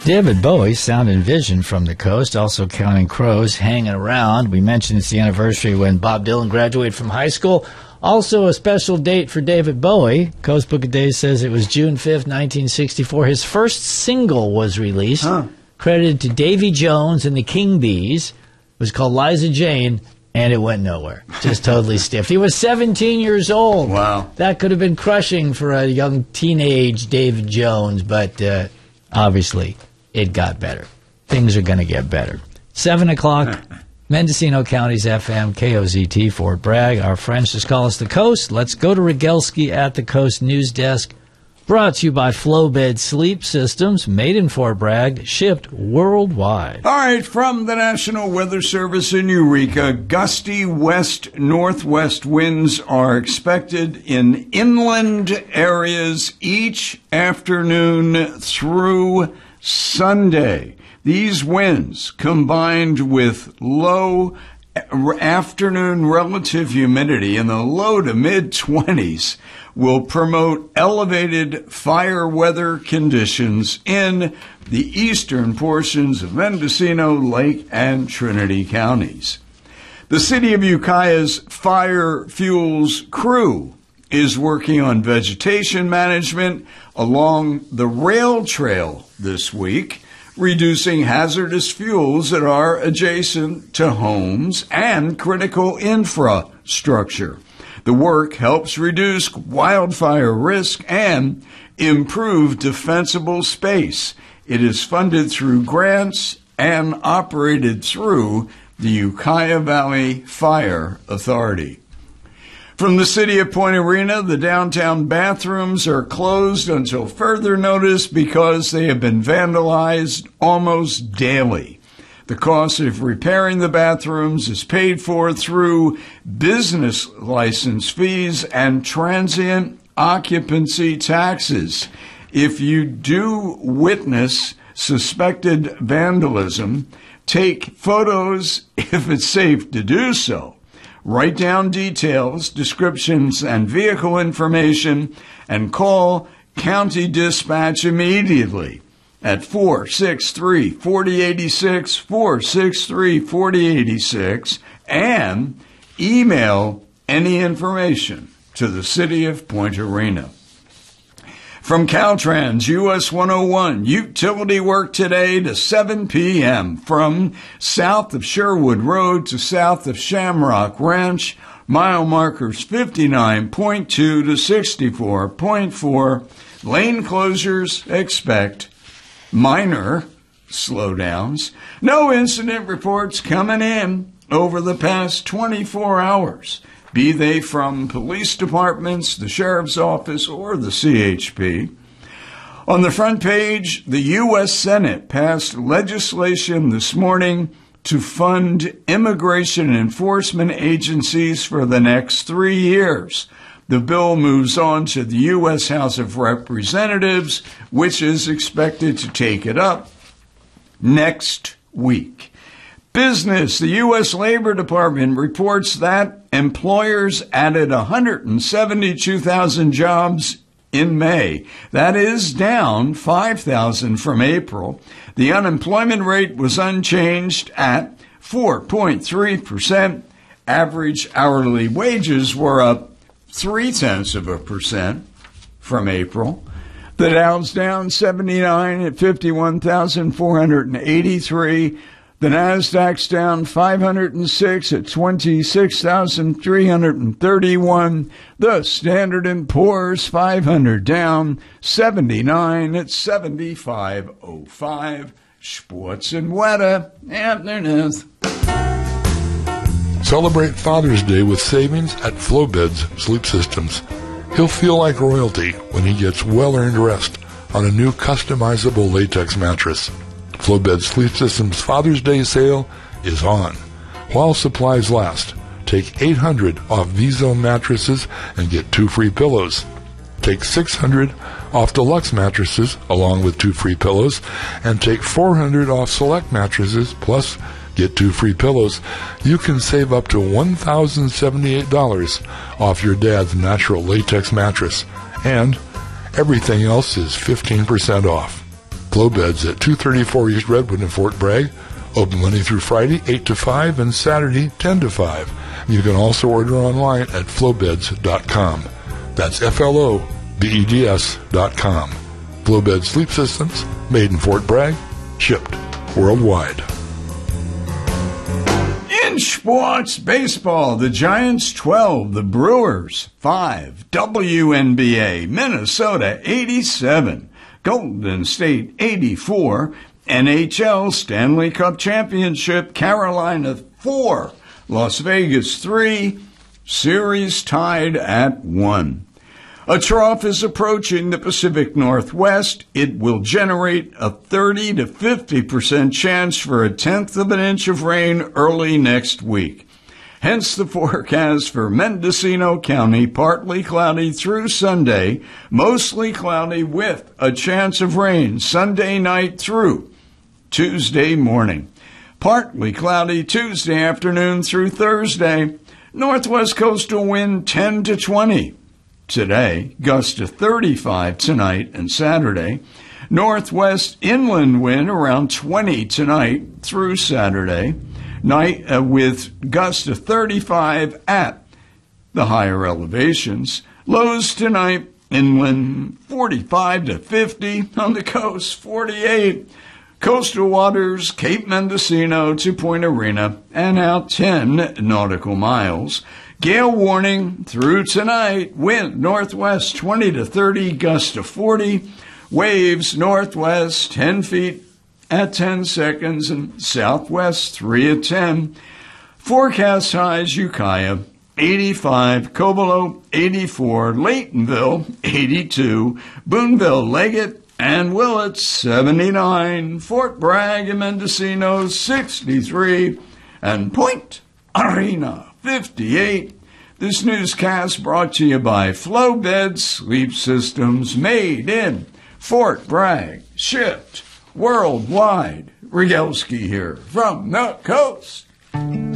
David Bowie, Sound and Vision from the Coast, also Counting Crows, Hanging Around. We mentioned it's the anniversary when Bob Dylan graduated from high school. Also a special date for David Bowie. Coast Book of Days says it was June 5th, 1964. His first single was released, credited to Davy Jones and the King Bees. It was called Liza Jane, and it went nowhere. Just totally stiff. He was 17 years old. Wow. That could have been crushing for a young teenage David Jones, but obviously it got better. Things are going to get better. 7 o'clock, Mendocino County's FM, KOZT, Fort Bragg. Our friends just call us the Coast. Let's go to Rogelski at the Coast News Desk. Brought to you by Flowbed Sleep Systems, made in Fort Bragg, shipped worldwide. All right, from the National Weather Service in Eureka, gusty west-northwest winds are expected in inland areas each afternoon through Sunday. These winds, combined with low afternoon relative humidity in the low to mid-20s, will promote elevated fire weather conditions in the eastern portions of Mendocino, Lake, and Trinity counties. The City of Ukiah's Fire Fuels crew is working on vegetation management along the rail trail this week, reducing hazardous fuels that are adjacent to homes and critical infrastructure. The work helps reduce wildfire risk and improve defensible space. It is funded through grants and operated through the Ukiah Valley Fire Authority. From the city of Point Arena, the downtown bathrooms are closed until further notice because they have been vandalized almost daily. The cost of repairing the bathrooms is paid for through business license fees and transient occupancy taxes. If you do witness suspected vandalism, take photos if it's safe to do so. Write down details, descriptions, and vehicle information, and call County Dispatch immediately at 463-4086, 463-4086, and email any information to the City of Point Arena. From Caltrans, US 101, utility work today to 7 p.m. from south of Sherwood Road to south of Shamrock Ranch, mile markers 59.2 to 64.4. Lane closures expect minor slowdowns. No incident reports coming in over the past 24 hours. Be they from police departments, the sheriff's office, or the CHP. On the front page, the U.S. Senate passed legislation this morning to fund immigration enforcement agencies for the next 3 years. The bill moves on to the U.S. House of Representatives, which is expected to take it up next week. Business, the U.S. Labor Department reports that employers added 172,000 jobs in May. That is down 5,000 from April. The unemployment rate was unchanged at 4.3%. Average hourly wages were up 0.3% from April. The Dow's down 79 at 51,483. The Nasdaq's down 506 at 26,331. The Standard & Poor's 500 down 79 at 7505. Sports and weather afternoon. Celebrate Father's Day with savings at Flowbeds Sleep Systems. He'll feel like royalty when he gets well-earned rest on a new customizable latex mattress. Flowbed Sleep Systems Father's Day sale is on. While supplies last, take $800 off V-Zone mattresses and get 2 free pillows. Take $600 off deluxe mattresses along with 2 free pillows, and take $400 off select mattresses plus get 2 free pillows. You can save up to $1,078 off your dad's natural latex mattress, and everything else is 15% off. Flow Beds at 234 East Redwood in Fort Bragg. Open Monday through Friday, 8 to 5, and Saturday, 10 to 5. You can also order online at flowbeds.com. That's FLOBEDS.com. Flow Bed Sleep Systems, made in Fort Bragg, shipped worldwide. In sports baseball, the Giants 12, the Brewers 5, WNBA, Minnesota 87, Golden State 84, NHL Stanley Cup Championship, Carolina 4, Las Vegas 3, series tied at 1. A trough is approaching the Pacific Northwest. It will generate a 30 to 50% chance for a tenth of an inch of rain early next week. Hence the forecast for Mendocino County, partly cloudy through Sunday, mostly cloudy with a chance of rain Sunday night through Tuesday morning. Partly cloudy Tuesday afternoon through Thursday. Northwest coastal wind 10 to 20. Today, gusts to 35 tonight and Saturday. Northwest inland wind around 20 tonight through Saturday. Night with gusts to 35 at the higher elevations. Lows tonight inland 45 to 50. On the coast 48. Coastal waters Cape Mendocino to Point Arena and out 10 nautical miles. Gale warning through tonight. Wind northwest 20 to 30, gusts to 40. Waves northwest 10 feet at 10 seconds and southwest 3 at 10. Forecast highs Ukiah 85, Cobolo 84, Laytonville 82, Boonville, Leggett, and Willett 79, Fort Bragg and Mendocino 63, and Point Arena 58. This newscast brought to you by Flow Bed Sleep Systems, made in Fort Bragg, shipped worldwide. Rigelski here from the coast.